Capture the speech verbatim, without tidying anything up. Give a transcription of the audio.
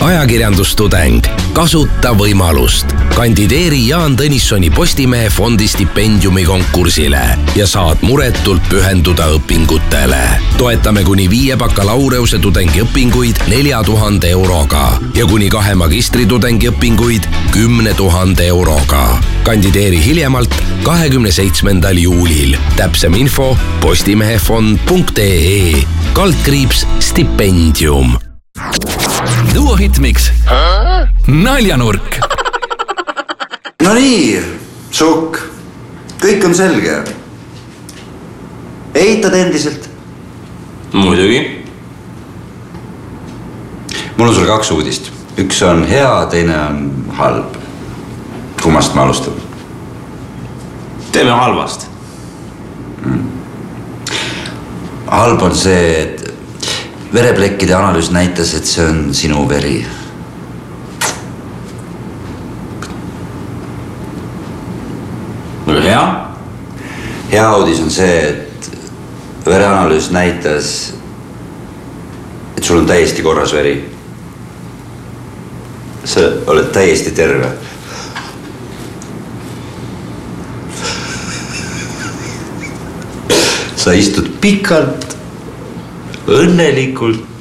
ajakirjandustudeng, kasuta võimalust. Kandideeri Jaan Tõnissoni Postimehe fondi stipendiumi konkursile ja saad muretult pühenduda õpingutele. Toetame kuni viie bakalaureuse tudengiõpinguid nelja tuhande euroga ja kuni kahe magistritudengi õpinguid kümne tuhande euroga. Kandideeri hiljemalt kahekümne seitsmendal juulil. Täpsem info postimehefond punkt ee kaldkriips stipendium. Duo Hitmix. Naljanurk. No nii, Sukk. Kõik on selge. Eitad endiselt? Muidugi. Mul on sul kaks uudist. Üks on hea, teine on halb. Kummast ma alustan? Teeme halvast. Hmm. Halb on see, et vereplekkide analüüs näitas, et see on sinu veri. Aga hea? Hea uudis on see, et vereanalüüs näitas, et sul on täiesti korras veri. Sa oled täiesti terve. Sa istud pikalt, õnnelikult